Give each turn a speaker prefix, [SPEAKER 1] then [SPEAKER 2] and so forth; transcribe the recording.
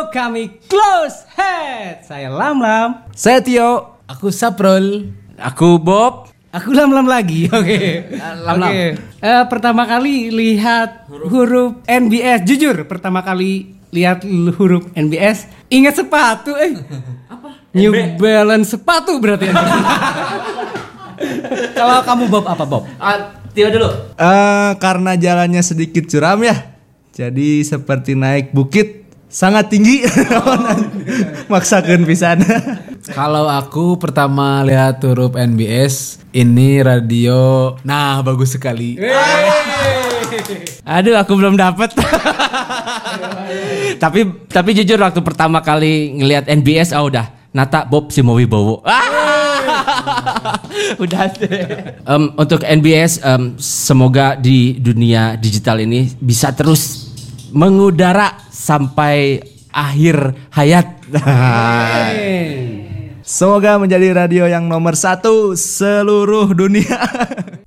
[SPEAKER 1] kami close head. Saya Lam.
[SPEAKER 2] Saya Tio. Aku Saprol.
[SPEAKER 3] Aku Bob.
[SPEAKER 1] Aku Lam lagi. Oke. Pertama kali lihat huruf NBS. Jujur, pertama kali lihat huruf NBS, ingat sepatu.
[SPEAKER 3] Apa?
[SPEAKER 1] New Balance sepatu berarti. Kalau kamu Bob apa Bob?
[SPEAKER 3] Tio dulu.
[SPEAKER 2] Karena jalannya sedikit curam ya. Jadi seperti naik bukit sangat tinggi. Maksakeun pisan.
[SPEAKER 4] Kalau aku pertama lihat huruf NBS, ini radio. Nah, bagus sekali.
[SPEAKER 3] Aduh, aku belum dapet. tapi jujur waktu pertama kali ngelihat NBS, udah Nata Bob Simowibowo. Udah deh. Untuk NBS, semoga di dunia digital ini bisa terus mengudara sampai akhir hayat.
[SPEAKER 2] Semoga menjadi radio yang nomor 1 seluruh dunia.